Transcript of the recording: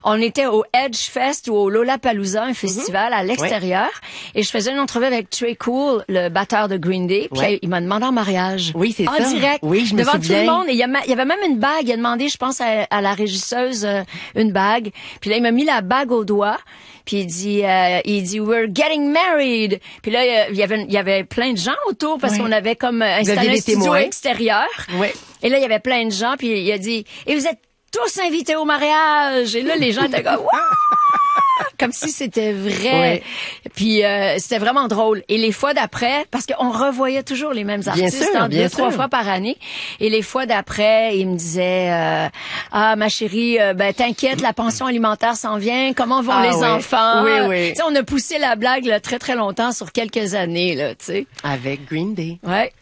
On était au Edge Fest ou au Lollapalooza, un festival à l'extérieur. Et je faisais une entrevue avec Trey Cool, le batteur de Green Day. Puis il m'a demandé en mariage. Oui, c'est ça. En direct. Oui, je me devant souviens. tout le monde. Et il y avait même une bague. Il a demandé, je pense, à la régisseuse, une bague. Puis là, il m'a mis la bague au doigt. Puis il dit, we're getting married. Puis là, il y avait plein de gens autour parce qu'on avait comme installé un studio extérieur. Oui. Et là, il y avait plein de gens. Puis il a dit, et vous êtes tous invités au mariage. Et là, les gens étaient comme, Wouah! Comme si c'était vrai. Oui. Puis c'était vraiment drôle. Et les fois d'après, parce qu'on revoyait toujours les mêmes artistes, bien sûr. 2-3 fois par année. Et les fois d'après, ils me disaient, ah ma chérie, ben t'inquiète, la pension alimentaire s'en vient. Comment vont les enfants? Oui. T'sais, on a poussé la blague là, très très longtemps sur quelques années là, tu sais. Avec Green Day. Ouais.